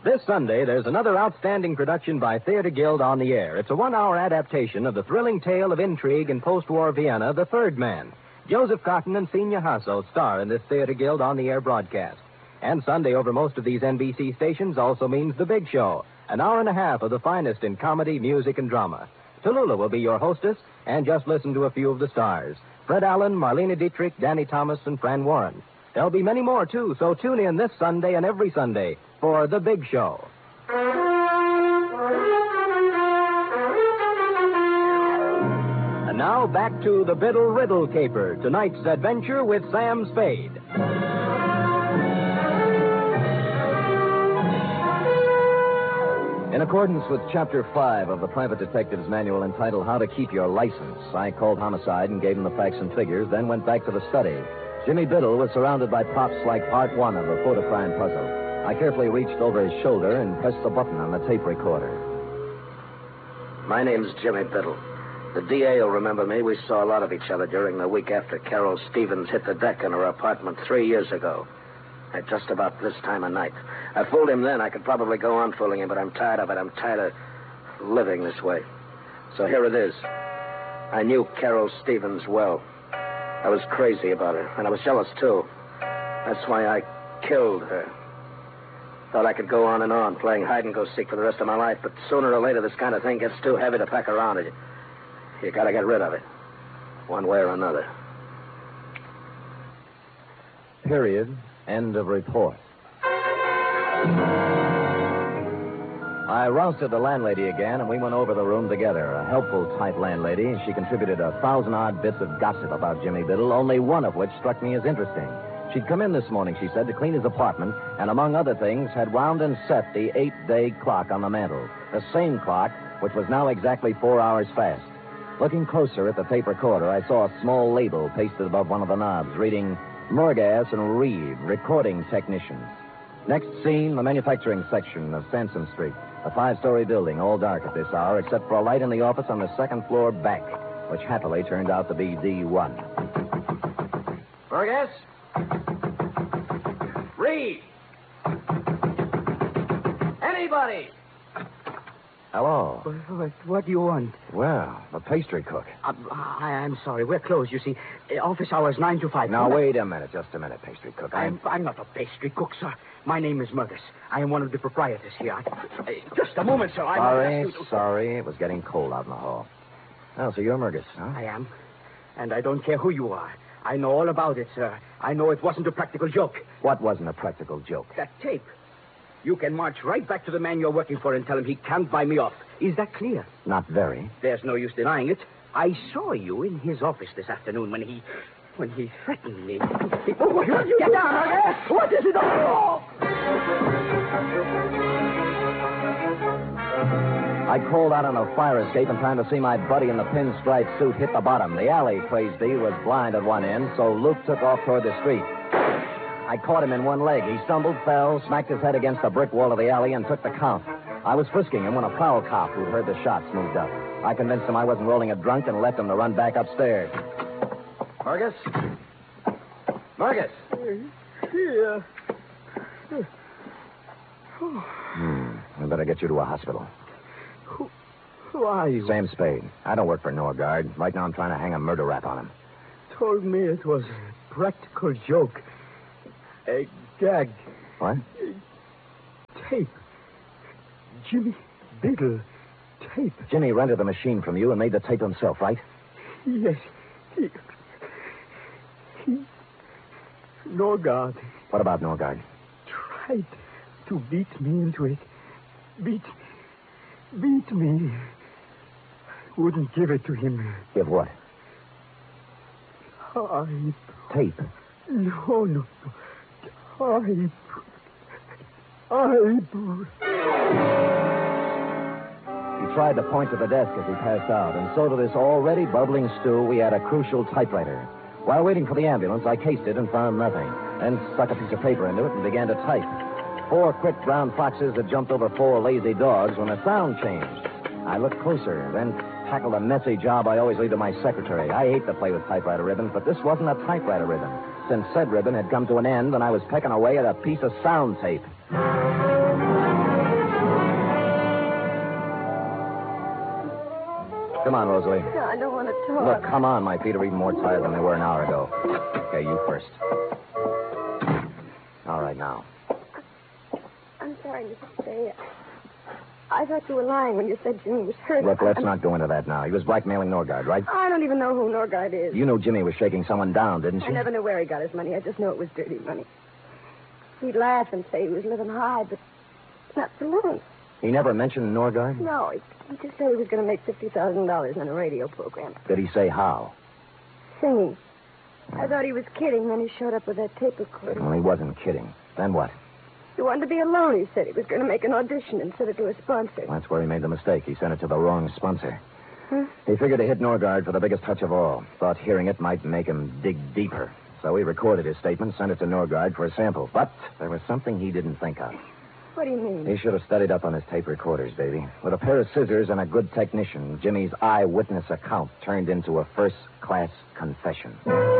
This Sunday, there's another outstanding production by Theater Guild on the air. It's a one-hour adaptation of the thrilling tale of intrigue in post-war Vienna, The Third Man. Joseph Cotton and Senior Hasso star in this Theater Guild on the air broadcast. And Sunday over most of these NBC stations also means The Big Show, an hour and a half of the finest in comedy, music, and drama. Tallulah will be your hostess, and just listen to a few of the stars. Fred Allen, Marlene Dietrich, Danny Thomas, and Fran Warren. There'll be many more, too, so tune in this Sunday and every Sunday for The Big Show. And now back to the Biddle Riddle Caper, tonight's adventure with Sam Spade. In accordance with Chapter 5 of the Private Detective's Manual entitled How to Keep Your License, I called Homicide and gave him the facts and figures, then went back to the study. Jimmy Biddle was surrounded by props like part 1 of the photocrime puzzle. I carefully reached over his shoulder and pressed the button on the tape recorder. My name's Jimmy Biddle. The DA will remember me. We saw a lot of each other during the week after Carol Stevens hit the deck in her apartment 3 years ago. At just about this time of night. I fooled him then. I could probably go on fooling him, but I'm tired of it. I'm tired of living this way. So here it is. I knew Carol Stevens well. I was crazy about her, and I was jealous, too. That's why I killed her. Thought I could go on and on, playing hide-and-go-seek for the rest of my life, but sooner or later this kind of thing gets too heavy to pack around. You gotta get rid of it, one way or another. Period. End of report. I rousted the landlady again, and we went over the room together. A helpful type landlady. She contributed 1,000-odd bits of gossip about Jimmy Biddle, only one of which struck me as interesting. She'd come in this morning, she said, to clean his apartment, and among other things, had wound and set the 8-day clock on the mantel. The same clock, which was now exactly 4 hours fast. Looking closer at the tape recorder, I saw a small label pasted above one of the knobs, reading Murgas and Reed, recording technicians. Next scene, the manufacturing section of Sansom Street. A 5-story building, all dark at this hour, except for a light in the office on the second floor back, which happily turned out to be D1. Murgas? Reed! Anybody! Hello. What do you want? Well, the pastry cook. I'm sorry. We're closed, you see. Office hours 9 to 5. Now, wait a minute. Just a minute, pastry cook. I'm not a pastry cook, sir. My name is Murgas. I am one of the proprietors here. Just a moment, sir. Sorry. It was getting cold out in the hall. Oh, so you're Murgas, huh? I am. And I don't care who you are. I know all about it, sir. I know it wasn't a practical joke. What wasn't a practical joke? That tape. You can march right back to the man you're working for and tell him he can't buy me off. Is that clear? Not very. There's no use denying it. I saw you in his office this afternoon when he threatened me. Get down, Murgas! What is it all? I crawled out on a fire escape in time to see my buddy in the pinstripe suit hit the bottom. The alley, crazed B, was blind at one end, so Luke took off toward the street. I caught him in one leg. He stumbled, fell, smacked his head against the brick wall of the alley, and took the count. I was frisking him when a prowl cop who'd heard the shots moved up. I convinced him I wasn't rolling a drunk and left him to run back upstairs. Murgas? Murgas? Here. I better get you to a hospital. Who are you? Sam Spade. I don't work for Norgard. Right now I'm trying to hang a murder rap on him. Told me it was a practical joke. A gag. What? Tape. Jimmy Biddle. Tape. Jimmy rented the machine from you and made the tape himself, right? Yes. He... Norgard. What about Norgard? Tried to beat me into it. Beat me. Wouldn't give it to him. Give what? Tape. No. He tried to point to the desk as he passed out, and so to this already bubbling stew, we had a crucial typewriter. While waiting for the ambulance, I cased it and found nothing, then stuck a piece of paper into it and began to type. 4 quick brown foxes had jumped over 4 lazy dogs when the sound changed. I looked closer, then tackled a messy job I always leave to my secretary. I hate to play with typewriter ribbons, but this wasn't a typewriter ribbon, since said ribbon had come to an end and I was pecking away at a piece of sound tape. Come on, Rosalie. No, I don't want to talk. Look, come on. My feet are even more tired than they were an hour ago. Okay, you first. All right, now. I'm sorry, Mr. Spade. I thought you were lying when you said Jimmy was hurt. Look, let's not go into that now. He was blackmailing Norgard, right? I don't even know who Norgard is. You knew Jimmy was shaking someone down, didn't you? I never knew where he got his money. I just know it was dirty money. He'd laugh and say he was living high, but not for long. He never mentioned Norgard? No, he just said he was going to make $50,000 on a radio program. Did he say how? Singing. I thought he was kidding, then he showed up with that tape recorder. Well, he wasn't kidding. Then what? He wanted to be alone, he said. He was going to make an audition and send it to a sponsor. That's where he made the mistake. He sent it to the wrong sponsor. Huh? He figured to hit Norgard for the biggest touch of all. Thought hearing it might make him dig deeper. So he recorded his statement, sent it to Norgard for a sample. But there was something he didn't think of. What do you mean? He should have studied up on his tape recorders, baby. With a pair of scissors and a good technician, Jimmy's eyewitness account turned into a first-class confession.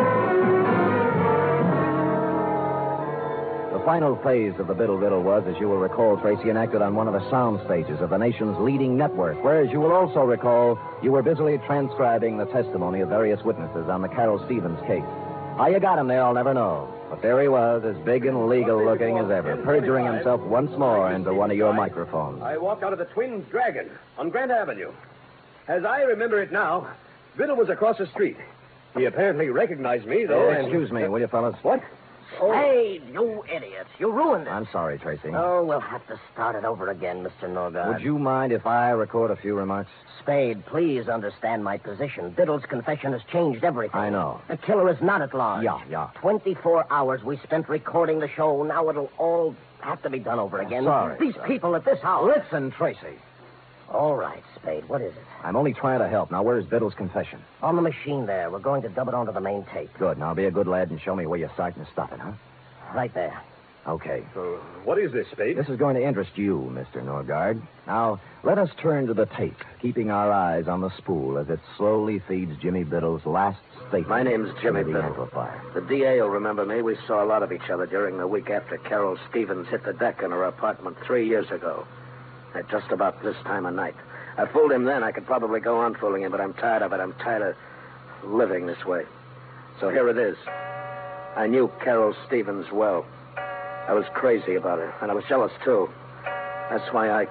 The final phase of the Biddle Riddle was, as you will recall, Tracy, enacted on one of the sound stages of the nation's leading network, where, as you will also recall, you were busily transcribing the testimony of various witnesses on the Carol Stevens case. How you got him there, I'll never know. But there he was, as big and legal-looking as ever, perjuring himself once more into one of your microphones. I walked out of the Twin Dragon on Grant Avenue. As I remember it now, Biddle was across the street. He apparently recognized me, though, and... Excuse me, will you, fellas? What? Hey, you idiots. You ruined it. I'm sorry, Tracy. Oh, we'll have to start it over again, Mr. Norgard. Would you mind if I record a few remarks? Spade, please understand my position. Biddle's confession has changed everything. I know. The killer is not at large. Yeah. 24 hours we spent recording the show. Now it'll all have to be done over again. Sorry. These people at this house. Listen, Tracy. All right, Spade. What is it? I'm only trying to help. Now, where's Biddle's confession? On the machine there. We're going to dub it onto the main tape. Good. Now, be a good lad and show me where you're starting to stop it, huh? Right there. Okay. What is this, Spade? This is going to interest you, Mr. Norgard. Now, let us turn to the tape, keeping our eyes on the spool as it slowly feeds Jimmy Biddle's last statement. My name's Jimmy into the Biddle. amplifier. The DA will remember me. We saw a lot of each other during the week after Carol Stevens hit the deck in her apartment 3 years ago. At just about this time of night. I fooled him then. I could probably go on fooling him, but I'm tired of it. I'm tired of living this way. So here it is. I knew Carol Stevens well. I was crazy about her, and I was jealous, too. That's why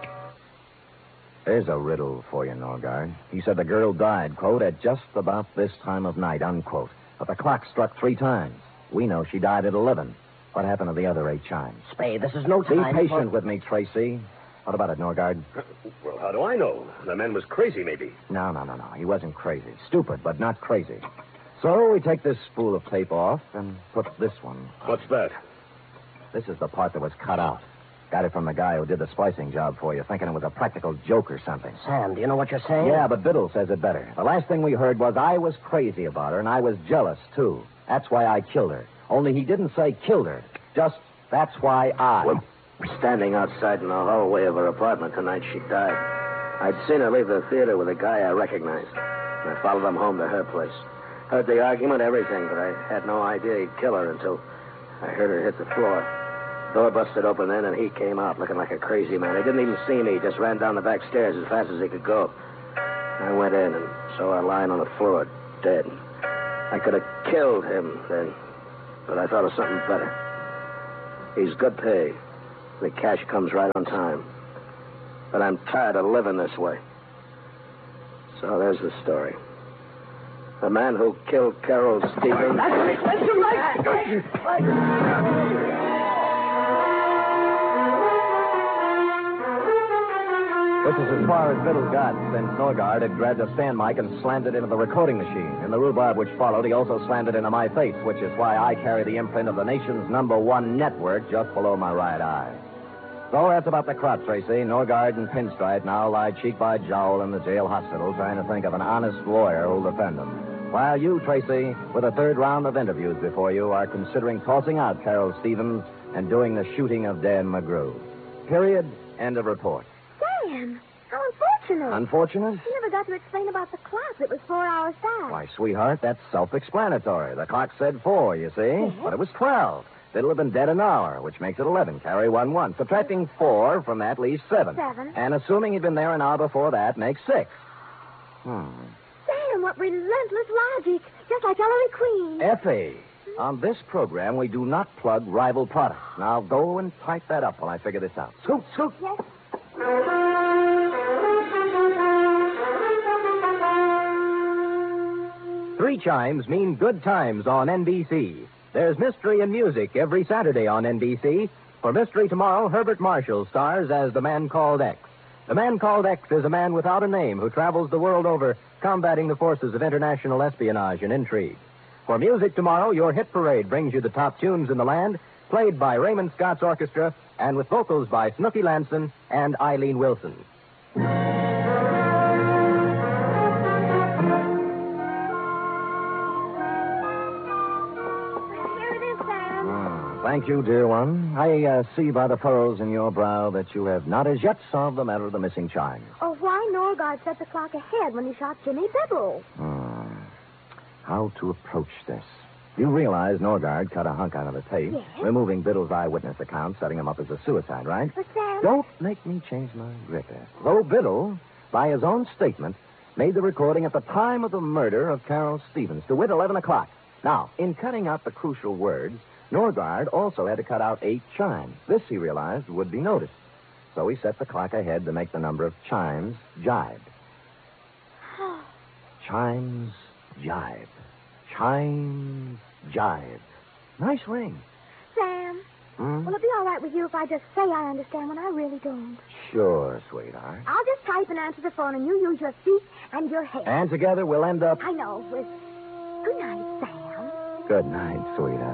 There's a riddle for you, Norgard. He said the girl died, quote, at just about this time of night, unquote. But the clock struck 3 times. We know she died at 11. What happened to the other 8 chimes? Spade, this is no Be time. patient with me, Tracy. What about it, Norgard? Well, how do I know? The man was crazy, maybe. No. He wasn't crazy. Stupid, but not crazy. So we take this spool of tape off and put this one. What's that? This is the part that was cut out. Got it from the guy who did the splicing job for you, thinking it was a practical joke or something. Sam, do you know what you're saying? Yeah, but Biddle says it better. The last thing we heard was I was crazy about her, and I was jealous, too. That's why I killed her. Only he didn't say killed her. Just, that's why I... Well, standing outside in the hallway of her apartment the night she died. I'd seen her leave the theater with a guy I recognized. And I followed him home to her place. Heard the argument, everything, but I had no idea he'd kill her until I heard her hit the floor. Door busted open then, and he came out looking like a crazy man. He didn't even see me. He just ran down the back stairs as fast as he could go. I went in and saw her lying on the floor, dead. I could have killed him then, but I thought of something better. He's good pay. The cash comes right on time. But I'm tired of living this way. So there's the story. The man who killed Carol Stevens... That's too late! This is as far as Biddle got, since Norgard had grabbed a stand mic and slammed it into the recording machine. In the rhubarb which followed, he also slammed it into my face, which is why I carry the imprint of the nation's #1 network just below my right eye. So that's about the crop, Tracy. Norgard and Pinstripe now lie cheek by jowl in the jail hospital trying to think of an honest lawyer who'll defend them. While you, Tracy, with a 3rd round of interviews before you, are considering tossing out Carol Stevens and doing the shooting of Dan McGrew. Period. End of report. Sam, how unfortunate. Unfortunate? You never got to explain about the clock. It was 4 hours back. Why, sweetheart, that's self-explanatory. The clock said 4, you see? But it was 12. Biddle have been dead an hour, which makes it 11. Carry 1. Subtracting 4 from that leaves 7. 7. And assuming he'd been there an hour before that makes 6. Sam, what relentless logic. Just like Ellery Queen. Effie, on this program, we do not plug rival products. Now go and type that up while I figure this out. Scoot, scoot. Yes. 3 chimes mean good times on NBC. There's mystery and music every Saturday on NBC. For Mystery tomorrow, Herbert Marshall stars as the Man Called X. The Man Called X is a man without a name who travels the world over combating the forces of international espionage and intrigue. For music tomorrow, your hit parade brings you the top tunes in the land, played by Raymond Scott's orchestra and with vocals by Snooky Lanson and Eileen Wilson. Here it is, Sam. Thank you, dear one. I see by the furrows in your brow that you have not as yet solved the matter of the missing chimes. Oh, why Norgard set the clock ahead when he shot Jimmy Biddle? How to approach this? You realize Norgard cut a hunk out of the tape, Yes. removing Biddle's eyewitness account, setting him up as a suicide, right? But, Sam... Don't make me change my grip, Ed. Though Biddle, by his own statement, made the recording at the time of the murder of Carol Stevens, to wit 11 o'clock. Now, in cutting out the crucial words, Norgard also had to cut out 8 chimes. This, he realized, would be noticed. So he set the clock ahead to make the number of chimes jibe. Chimes jibe. Chimes jibe. Nice ring. Sam, will it be all right with you if I just say I understand when I really don't? Sure, sweetheart. I'll just type and answer the phone, and you use your feet and your head. And together we'll end up... I know, with... Good night, Sam. Good night, sweetheart.